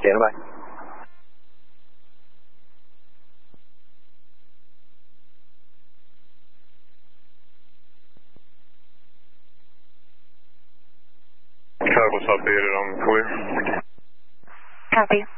Stand by. Code was updated on the clear. Copy.